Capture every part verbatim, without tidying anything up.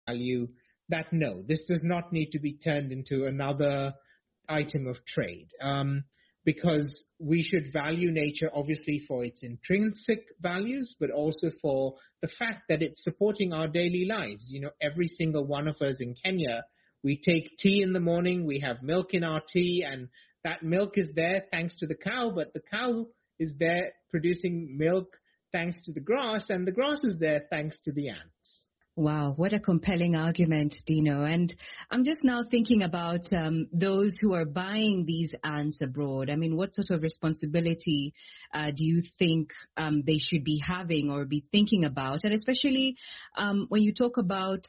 value that no, this does not need to be turned into another item of trade. Um, because we should value nature obviously for its intrinsic values, but also for the fact that it's supporting our daily lives. You know, every single one of us in Kenya, we take tea in the morning, we have milk in our tea, and that milk is there thanks to the cow, but the cow is there producing milk thanks to the grass, and the grass is there thanks to the ants. Wow, what a compelling argument, Dino. And I'm just now thinking about um, those who are buying these ants abroad. I mean, what sort of responsibility uh, do you think um, they should be having or be thinking about? And especially um, when you talk about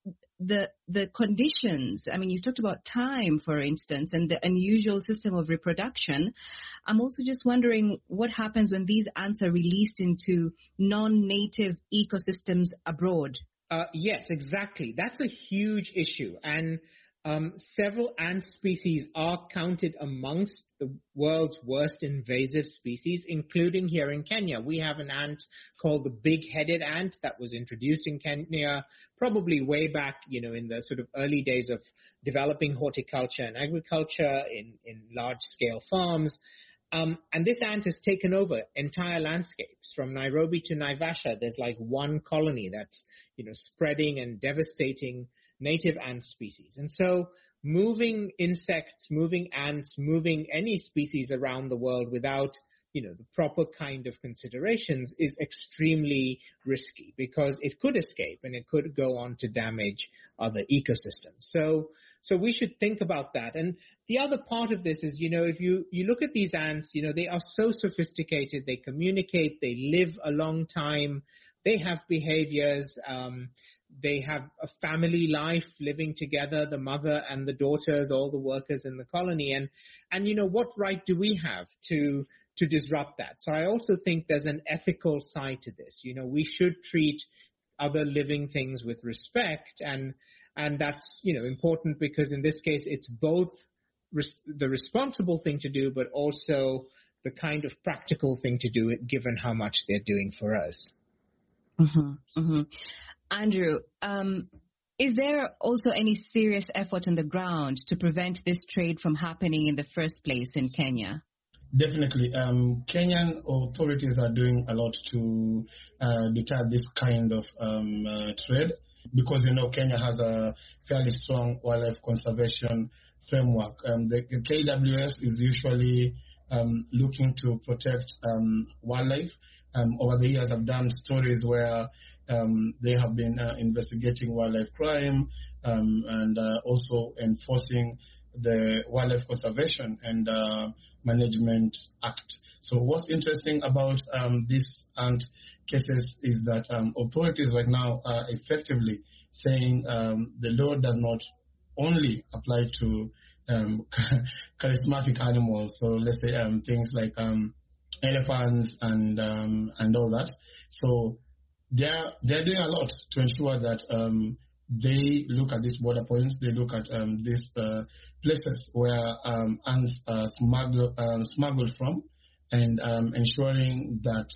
the the conditions. I mean, you talked about time, for instance, and the unusual system of reproduction. I'm also just wondering what happens when these ants are released into non-native ecosystems abroad. Uh, yes, exactly. That's a huge issue. And um, several ant species are counted amongst the world's worst invasive species, including here in Kenya. We have an ant called the big-headed ant that was introduced in Kenya probably way back, you know, in the sort of early days of developing horticulture and agriculture in, in large-scale farms. Um, and this ant has taken over entire landscapes from Nairobi to Naivasha. There's like one colony that's, you know, spreading and devastating native ant species. And so moving insects, moving ants, moving any species around the world without, you know, the proper kind of considerations is extremely risky because it could escape and it could go on to damage other ecosystems. So, so we should think about that. And the other part of this is, you know, if you, you look at these ants, you know, they are so sophisticated, they communicate, they live a long time, they have behaviors, um, they have a family life living together, the mother and the daughters, all the workers in the colony. And, and, you know, what right do we have to, to disrupt that? So I also think there's an ethical side to this. You know, we should treat other living things with respect. And, and that's, you know, important because in this case, it's both res- the responsible thing to do, but also the kind of practical thing to do given how much they're doing for us. Mm-hmm, mm-hmm. Andrew, um, is there also any serious effort on the ground to prevent this trade from happening in the first place in Kenya? Definitely. Um, Kenyan authorities are doing a lot to uh, deter this kind of um, uh, trade because, you know, Kenya has a fairly strong wildlife conservation framework. Um, the, the K W S is usually um, looking to protect um, wildlife. Um, over the years, I've done stories where um, they have been uh, investigating wildlife crime um, and uh, also enforcing the Wildlife Conservation and uh, Management Act. So what's interesting about um, these ant cases is that um, authorities right now are effectively saying um, the law does not only apply to um, charismatic animals. So let's say um, things like um, elephants and um, and all that. So they're they're doing a lot to ensure that um, they look at these border points. They look at um, these uh, places where um, ants are smuggled uh, smuggled from, and um, ensuring that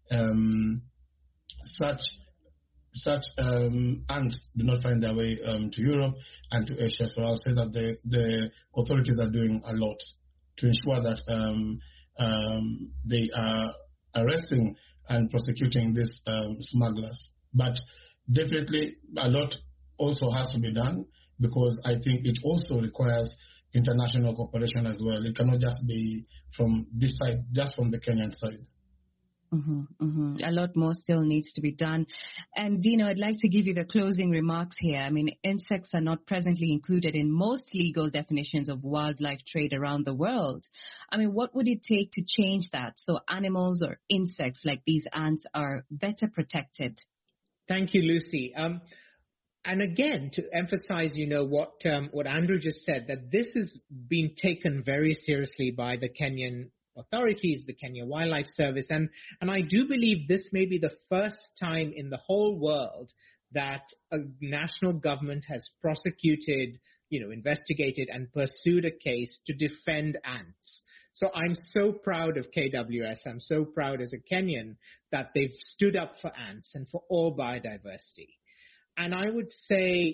um, such such um, ants do not find their way um, to Europe and to Asia. So I'll say that the the authorities are doing a lot to ensure that um, um, they are arresting and prosecuting these um, smugglers. But definitely a lot also has to be done because I think it also requires international cooperation as well. It cannot just be from this side, just from the Kenyan side. Mm-hmm, mm-hmm. A lot more still needs to be done. And Dino, I'd like to give you the closing remarks here. I mean, insects are not presently included in most legal definitions of wildlife trade around the world. I mean, what would it take to change that so animals or insects like these ants are better protected? Thank you, Lucy. Um, and again, to emphasize, you know, what um, what Andrew just said, that this is being taken very seriously by the Kenyan authorities, the Kenya Wildlife Service. And, and I do believe this may be the first time in the whole world that a national government has prosecuted, you know, investigated and pursued a case to defend ants. So I'm so proud of K W S. I'm so proud as a Kenyan that they've stood up for ants and for all biodiversity. And I would say,